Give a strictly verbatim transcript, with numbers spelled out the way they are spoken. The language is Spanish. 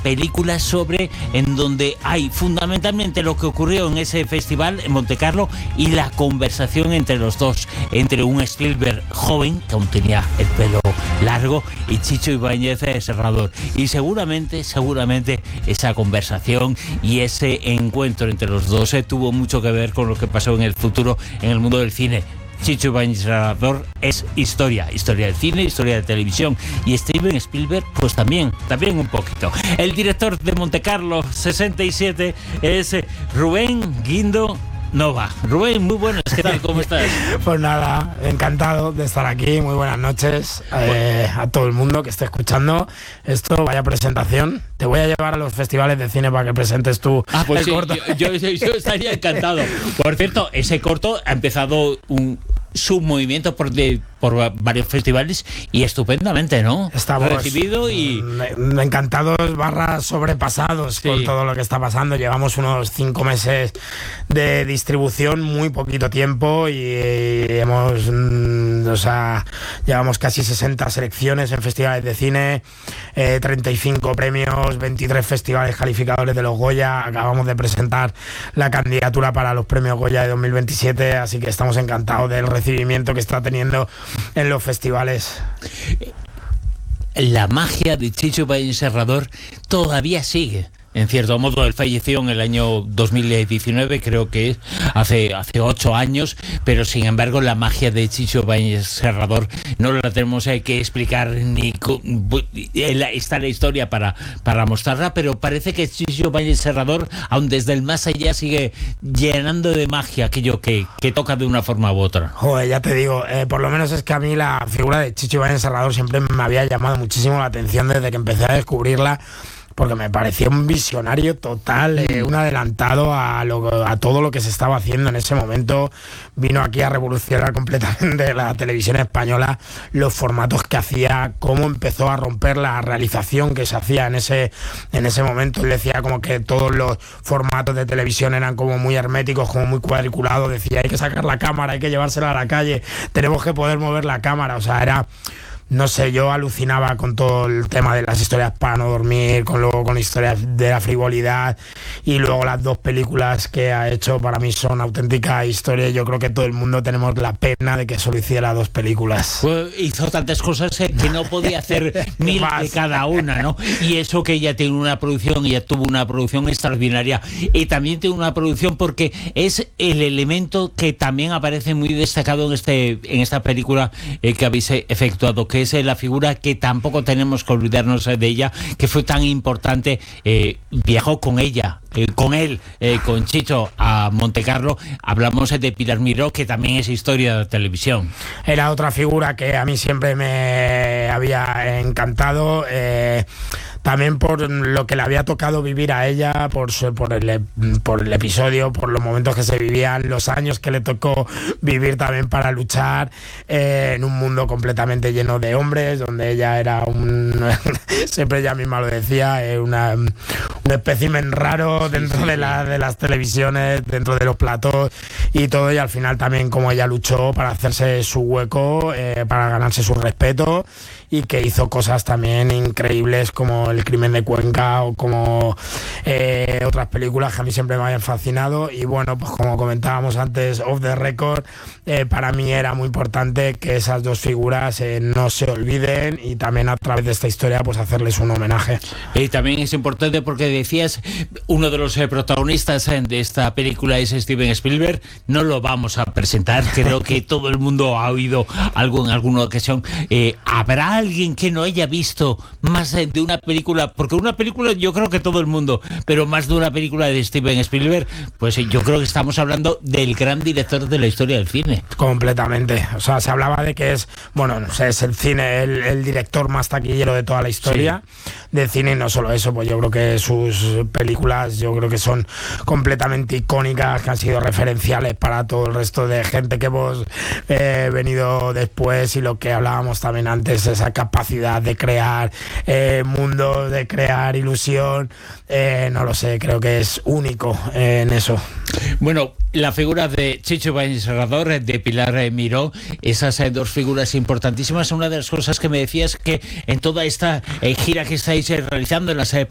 película sobre en donde hay fundamentalmente lo que ocurrió en ese festival en Montecarlo y la conversación entre los dos, entre un Spielberg joven que aún tenía el pelo largo y Chicho Ibáñez Serrador, y seguramente seguramente esa conversación y ese encuentro entre los dos eh, tuvo mucho que ver con lo que pasó en el futuro en el mundo del cine. Chicho Ibáñez Serrador es historia, historia del cine, historia de televisión, y Steven Spielberg pues también, también un poquito. El director de Montecarlo sesenta y siete es Rubén Guindo Nova. Rubén, muy buenas, ¿qué tal? ¿Cómo estás? Pues nada, encantado de estar aquí, muy buenas noches eh, a todo el mundo que esté escuchando esto. Vaya presentación, te voy a llevar a los festivales de cine para que presentes tú ah, pues el sí, corto. Yo, yo, yo estaría encantado. Por cierto, ese corto ha empezado un su movimiento por, de, por varios festivales y estupendamente, ¿no? Estamos recibido y encantados barra sobrepasados sí. con todo lo que está pasando. Llevamos unos cinco meses de distribución, muy poquito tiempo, y hemos, o sea, llevamos casi sesenta selecciones en festivales de cine, eh, treinta y cinco premios, veintitrés festivales calificadores de los Goya. Acabamos de presentar la candidatura para los premios Goya de dos mil veintisiete, así que estamos encantados del recibimiento que está teniendo en los festivales. La magia de Chicho Ibáñez Serrador todavía sigue. En cierto modo, él falleció en el año dos mil diecinueve, creo que es, hace, hace ocho años, pero sin embargo la magia de Chicho Ibáñez Serrador no la tenemos eh, que explicar, ni está la historia para, para mostrarla, pero parece que Chicho Ibáñez Serrador, aun desde el más allá, sigue llenando de magia aquello que, que toca de una forma u otra. Joder, ya te digo, eh, por lo menos es que a mí la figura de Chicho Ibáñez Serrador siempre me había llamado muchísimo la atención desde que empecé a descubrirla, porque me parecía un visionario total, eh, un adelantado a, lo, a todo lo que se estaba haciendo en ese momento. Vino aquí a revolucionar completamente la televisión española, los formatos que hacía, cómo empezó a romper la realización que se hacía en ese, en ese momento. Él decía como que todos los formatos de televisión eran como muy herméticos, como muy cuadriculados. Decía, hay que sacar la cámara, hay que llevársela a la calle, tenemos que poder mover la cámara. O sea, era... No sé, yo alucinaba con todo el tema de las historias para no dormir, con luego con historias de la frivolidad, y luego las dos películas que ha hecho para mí son auténticas historias. Yo creo que todo el mundo tenemos la pena de que solo hiciera dos películas. Pues hizo tantas cosas eh, que no podía hacer mil de cada una, ¿no? Y eso que ella tiene una producción, ella tuvo una producción extraordinaria, y también tiene una producción porque es el elemento que también aparece muy destacado en este en esta película eh, que habéis efectuado, que es la figura que tampoco tenemos que olvidarnos de ella, que fue tan importante. Eh, viajó con ella, eh, con él, eh, con Chicho a Montecarlo. Hablamos de Pilar Miró, que también es historia de televisión. Era otra figura que a mí siempre me había encantado, eh, también por lo que le había tocado vivir a ella, por, su, por, el, por el episodio, por los momentos que se vivían, los años que le tocó vivir también para luchar eh, en un mundo completamente lleno de hombres, donde ella era un, siempre ella misma lo decía, eh, una, un espécimen raro dentro sí, sí, de, la, de las televisiones, dentro de los platós y todo, y al final también como ella luchó para hacerse su hueco, eh, para ganarse su respeto, y que hizo cosas también increíbles como El crimen de Cuenca o como eh, otras películas que a mí siempre me habían fascinado. Y bueno, pues como comentábamos antes, off the record, eh, para mí era muy importante que esas dos figuras eh, no se olviden, y también a través de esta historia pues hacerles un homenaje. Y también es importante porque decías, uno de los eh, protagonistas eh, de esta película es Steven Spielberg. No lo vamos a presentar, creo que todo el mundo ha oído algo en alguna ocasión. Eh, ¿Habrá alguien que no haya visto más de una película? Porque una película yo creo que todo el mundo, pero más de una película de Steven Spielberg, pues yo creo que estamos hablando del gran director de la historia del cine. Completamente. O sea, se hablaba de que es, bueno, no sé, es el cine, el, el director más taquillero de toda la historia sí. del cine, y no solo eso, pues yo creo que sus películas, yo creo que son completamente icónicas, que han sido referenciales para todo el resto de gente que hemos eh, venido después, y lo que hablábamos también antes, esa capacidad de crear eh, mundos, de crear ilusión, eh, no lo sé, creo que es único eh, en eso. Bueno, la figura de Chicho Ibáñez Serrador, de Pilar Miró, esas eh, dos figuras importantísimas. Una de las cosas que me decías que en toda esta eh, gira que estáis eh, realizando, en las eh,